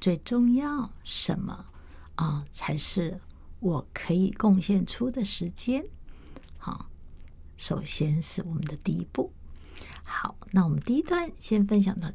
最重要什么才是我可以贡献出的时间。好，首先是我们的第一步。好，那我们第一段先分享到